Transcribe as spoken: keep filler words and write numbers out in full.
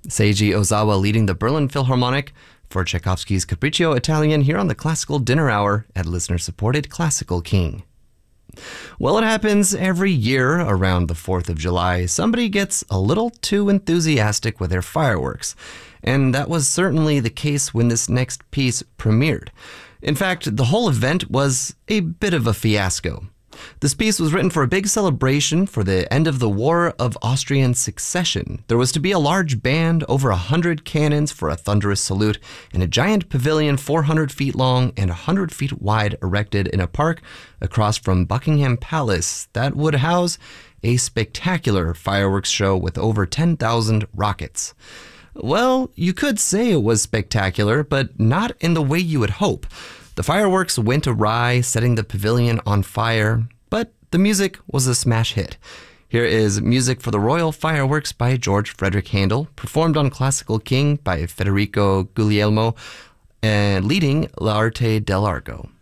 Seiji Ozawa leading the Berlin Philharmonic for Tchaikovsky's Capriccio Italian here on the Classical Dinner Hour at listener-supported Classical King. Well, it happens every year around the fourth of July. Somebody gets a little too enthusiastic with their fireworks, and that was certainly the case when this next piece premiered. In fact, the whole event was a bit of a fiasco. This piece was written for a big celebration for the end of the War of Austrian Succession. There was to be a large band, over a hundred cannons for a thunderous salute, and a giant pavilion four hundred feet long and one hundred feet wide erected in a park across from Buckingham Palace that would house a spectacular fireworks show with over ten thousand rockets. Well, you could say it was spectacular, but not in the way you would hope. The fireworks went awry, setting the pavilion on fire, but the music was a smash hit. Here is music for the Royal Fireworks by George Frederick Handel, performed on Classical King by Federico Guglielmo, and leading L'Arte dell'Arco.